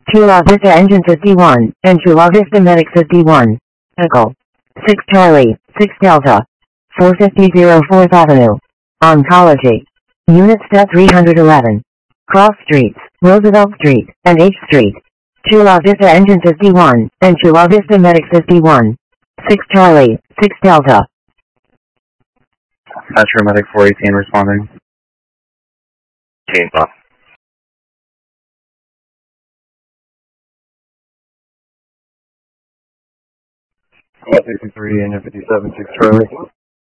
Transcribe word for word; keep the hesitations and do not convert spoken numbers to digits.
Chula Vista Engine fifty-one, and Chula Vista Medic fifty-one. Echo. six Charlie, six Delta. four fifty fourth Avenue. Oncology. Unit Step three eleven. Cross Streets, Roosevelt Street, and H Street. Chula Vista Engine fifty-one, and Chula Vista Medic fifty-one. six Charlie, six Delta. Metro Medic four eighteen responding. Team up. sixty-three, Engine fifty-seven, six Charlie.